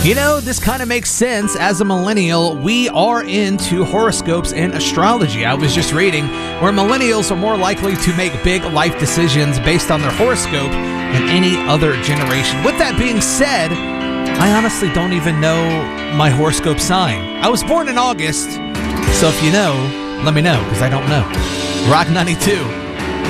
You know, this kind of makes sense. As a millennial, we are into horoscopes and astrology. I was just reading where millennials are more likely to make big life decisions based on their horoscope than any other generation. With that being said, I honestly don't even know my horoscope sign. I was born in August, so if you know, let me know, because I don't know. Rock 92.